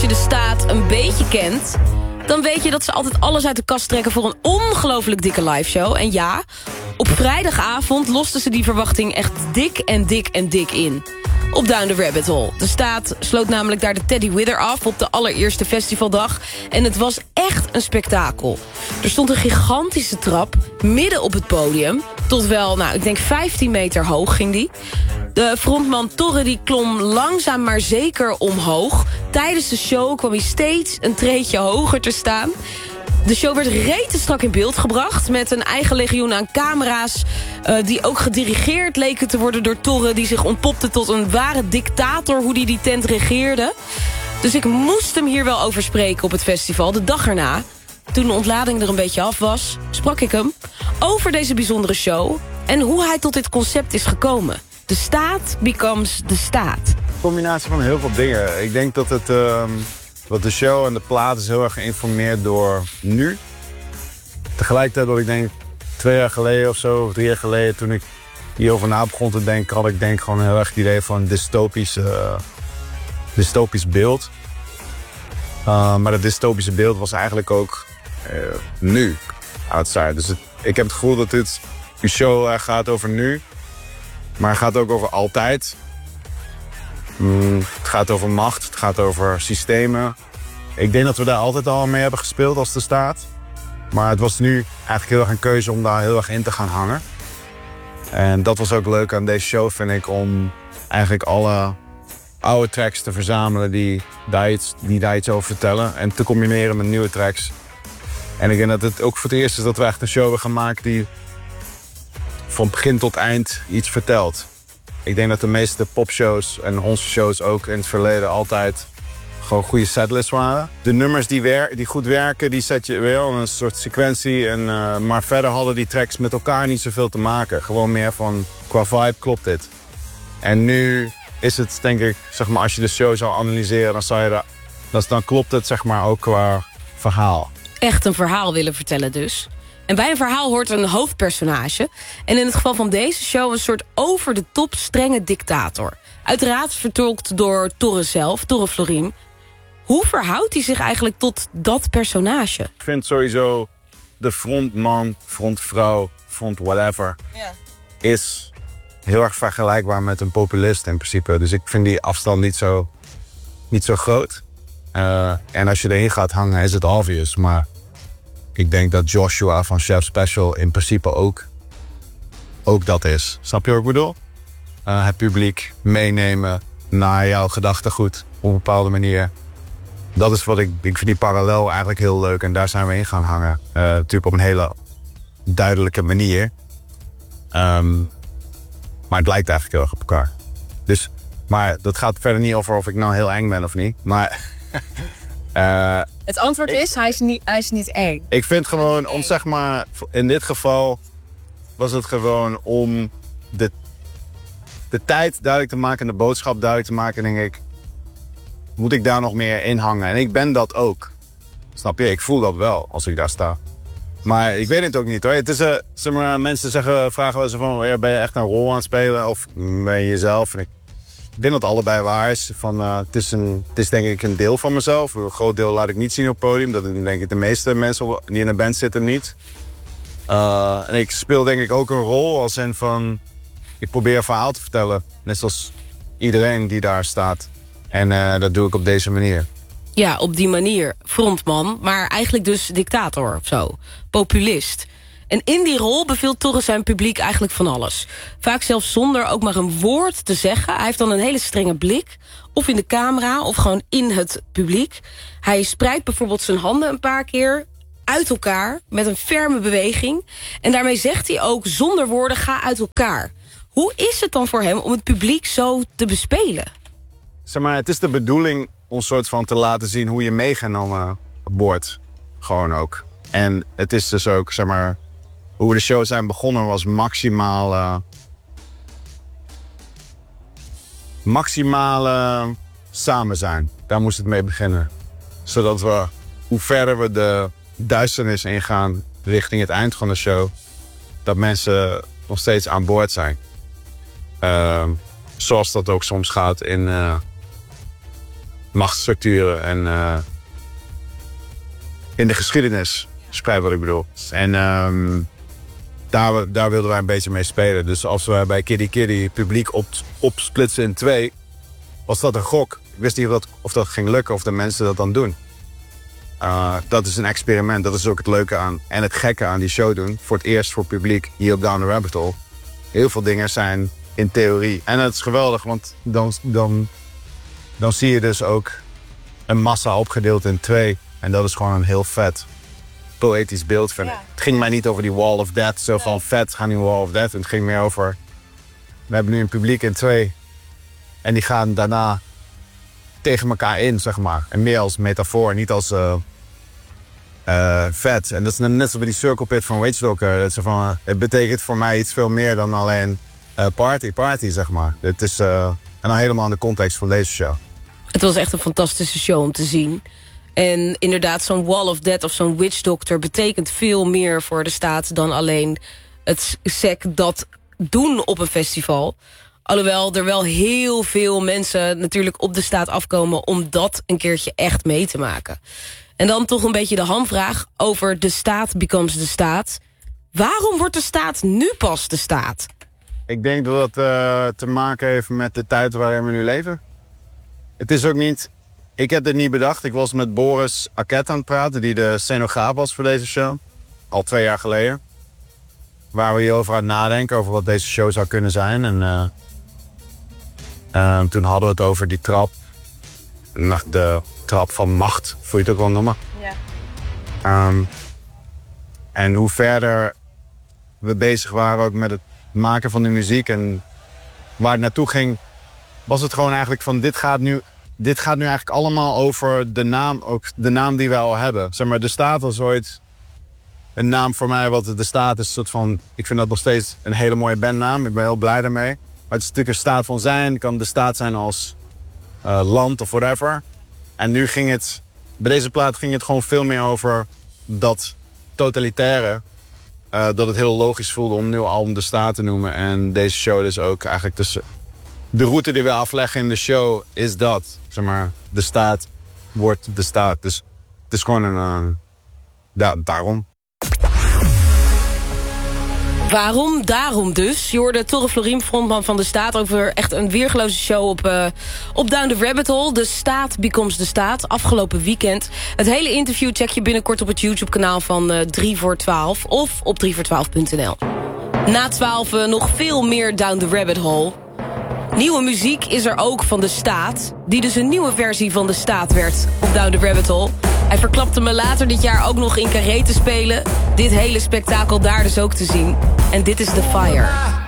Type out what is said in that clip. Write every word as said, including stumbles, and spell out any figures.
de staat een beetje kent, dan weet je dat ze altijd alles uit de kast trekken voor een ongelooflijk dikke liveshow. En ja, op vrijdagavond losten ze die verwachting echt dik en dik en dik in. Op Down the Rabbit Hole. De staat sloot namelijk daar de Teddy Wither af op de allereerste festivaldag. En het was echt een spektakel. Er stond een gigantische trap midden op het podium. Tot wel, nou, ik denk vijftien meter hoog ging die. De frontman Torre die klom langzaam maar zeker omhoog. Tijdens de show kwam hij steeds een treedje hoger te staan. De show werd retestrak in beeld gebracht met een eigen legioen aan camera's uh, die ook gedirigeerd leken te worden door Torre, die zich ontpopte tot een ware dictator hoe die die tent regeerde. Dus ik moest hem hier wel over spreken op het festival. De dag erna, toen de ontlading er een beetje af was, sprak ik hem over deze bijzondere show en hoe hij tot dit concept is gekomen. De staat becomes de staat. Een combinatie van heel veel dingen. Ik denk dat het... Uh... Want de show en de plaat is heel erg geïnformeerd door nu. Tegelijkertijd dat ik denk, twee jaar geleden of zo, of drie jaar geleden, toen ik hierover na begon te denken, had ik denk gewoon heel erg het idee van een dystopisch, uh, dystopisch beeld. Uh, maar dat dystopische beeld was eigenlijk ook uh, nu, outside. Dus het, ik heb het gevoel dat dit uw show uh, gaat over nu, maar het gaat ook over altijd. Mm, het gaat over macht, het gaat over systemen. Ik denk dat we daar altijd al mee hebben gespeeld als de staat. Maar het was nu eigenlijk heel erg een keuze om daar heel erg in te gaan hangen. En dat was ook leuk aan deze show, vind ik, om eigenlijk alle oude tracks te verzamelen die daar iets, die daar iets over vertellen. En te combineren met nieuwe tracks. En ik denk dat het ook voor het eerst is dat we echt een show hebben gemaakt die van begin tot eind iets vertelt. Ik denk dat de meeste popshows en onze shows ook in het verleden altijd gewoon goede setlists waren. De nummers die, wer die goed werken, die zet je wel in een soort sequentie. En, uh, maar verder hadden die tracks met elkaar niet zoveel te maken. Gewoon meer van, qua vibe klopt dit. En nu is het, denk ik, zeg maar, als je de show zou analyseren, dan, zou je dat, dan, dan klopt het, zeg maar, ook qua verhaal. Echt een verhaal willen vertellen dus. En bij een verhaal hoort een hoofdpersonage. En in het geval van deze show een soort over de top strenge dictator. Uiteraard vertolkt door Torre zelf, Torre Florim. Hoe verhoudt hij zich eigenlijk tot dat personage? Ik vind sowieso de frontman, frontvrouw, front whatever, ja, is heel erg vergelijkbaar met een populist in principe. Dus ik vind die afstand niet zo, niet zo groot. Uh, en als je erin gaat hangen is het obvious, maar ik denk dat Joshua van Chef Special in principe ook, ook dat is. Snap je wat ik bedoel? Uh, het publiek meenemen naar jouw gedachtegoed op een bepaalde manier. Dat is wat ik, ik vind die parallel eigenlijk heel leuk en daar zijn we in gaan hangen. Uh, natuurlijk op een hele duidelijke manier. Um, maar het lijkt eigenlijk heel erg op elkaar. Dus, maar dat gaat verder niet over of ik nou heel eng ben of niet. Maar... Uh, het antwoord is, ik, hij is niet, hij is niet eng. Ik vind gewoon, om zeg maar, in dit geval was het gewoon om de, de tijd duidelijk te maken en de boodschap duidelijk te maken, denk ik, moet ik daar nog meer in hangen. En ik ben dat ook. Snap je? Ik voel dat wel als ik daar sta. Maar ik weet het ook niet hoor. Het is, uh, zeg maar, mensen zeggen, vragen wel eens van, ja, ben je echt een rol aan het spelen of ben je jezelf? En ik, Ik denk dat het allebei waar is. Van, uh, het, is een, het is denk ik een deel van mezelf. Een groot deel laat ik niet zien op het podium. Dat denk ik de meeste mensen die in een band zitten niet. Uh, en ik speel denk ik ook een rol als in van... Ik probeer een verhaal te vertellen. Net zoals iedereen die daar staat. En uh, dat doe ik op deze manier. Ja, op die manier. Frontman, maar eigenlijk dus dictator of zo. Populist. En in die rol beveelt Torre zijn publiek eigenlijk van alles. Vaak zelfs zonder ook maar een woord te zeggen. Hij heeft dan een hele strenge blik. Of in de camera, of gewoon in het publiek. Hij spreidt bijvoorbeeld zijn handen een paar keer uit elkaar. Met een ferme beweging. En daarmee zegt hij ook zonder woorden, ga uit elkaar. Hoe is het dan voor hem om het publiek zo te bespelen? Zeg maar, het is de bedoeling om soort van te laten zien hoe je meegenomen wordt. Gewoon ook. En het is dus ook, zeg maar... Hoe de show zijn begonnen was maximaal... Uh, maximaal uh, samen zijn. Daar moest het mee beginnen. Zodat we, hoe verder we de duisternis ingaan richting het eind van de show... dat mensen nog steeds aan boord zijn. Uh, zoals dat ook soms gaat in, uh, machtsstructuren en uh, in de geschiedenis. Spijt wat ik bedoel. En um, daar, daar wilden wij een beetje mee spelen. Dus als we bij Kiddy Kiddy publiek op, opsplitsen in twee, was dat een gok. Ik wist niet of dat, of dat ging lukken of de mensen dat dan doen. Uh, dat is een experiment, dat is ook het leuke aan en het gekke aan die show doen. Voor het eerst voor het publiek hier op Down the Rabbit Hole. Heel veel dingen zijn in theorie. En het is geweldig, want dan, dan, dan zie je dus ook een massa opgedeeld in twee. En dat is gewoon een heel vet poëtisch beeld, vind ik. Ja. Het ging mij niet over die Wall of Death, zo van vet, gaan die Wall of Death. Het ging meer over, we hebben nu een publiek in twee. En die gaan daarna tegen elkaar in, zeg maar. En meer als metafoor, niet als uh, uh, vet. En dat is net zoals bij die Circle Pit van Witch Doctor. Dat ze van, uh, het betekent voor mij iets veel meer dan alleen uh, party, party, zeg maar. Het is uh, en dan helemaal in de context van deze show. Het was echt een fantastische show om te zien. En inderdaad, zo'n Wall of Death of zo'n Witch Doctor betekent veel meer voor de staat dan alleen het sec dat doen op een festival. Alhoewel er wel heel veel mensen natuurlijk op de staat afkomen om dat een keertje echt mee te maken. En dan toch een beetje de hamvraag over de staat becomes de staat. Waarom wordt de staat nu pas de staat? Ik denk dat het uh, te maken heeft met de tijd waarin we nu leven. Het is ook niet... Ik heb dit niet bedacht. Ik was met Boris Arquette aan het praten, die de scenograaf was voor deze show. Al twee jaar geleden. Waar we hierover aan het nadenken, over wat deze show zou kunnen zijn. En uh, uh, toen hadden we het over die trap. De trap van macht, voel je het ook wel noemen. Ja. Um, en hoe verder we bezig waren ook met het maken van de muziek en waar het naartoe ging, was het gewoon eigenlijk van dit gaat nu... Dit gaat nu eigenlijk allemaal over de naam, ook de naam die wij al hebben. Zeg maar, de staat was ooit een naam voor mij, wat de staat is. Een soort van, ik vind dat nog steeds een hele mooie bandnaam. Ik ben heel blij daarmee. Maar het is natuurlijk een staat van zijn. Het kan de staat zijn als uh, land of whatever. En nu ging het, bij deze plaat ging het gewoon veel meer over dat totalitaire. Uh, dat het heel logisch voelde om nu al de staat te noemen. En deze show dus ook eigenlijk tussen... De route die we afleggen in de show is dat, zeg maar, de staat wordt de staat. Dus het is gewoon een, uh, da daarom. Waarom? Daarom dus. Je hoorde Torre Florien, frontman van de staat, over echt een weergeloze show op, uh, op Down the Rabbit Hole. De staat becomes de staat, afgelopen weekend. Het hele interview check je binnenkort op het YouTube-kanaal van uh, drie voor twaalf of op drie voor twaalf punt n l. Na twaalf uh, nog veel meer Down the Rabbit Hole. Nieuwe muziek is er ook van de staat, die dus een nieuwe versie van de staat werd op Down the Rabbit Hole. Hij verklapte me later dit jaar ook nog in Carré te spelen. Dit hele spektakel daar dus ook te zien. En dit is The Fire.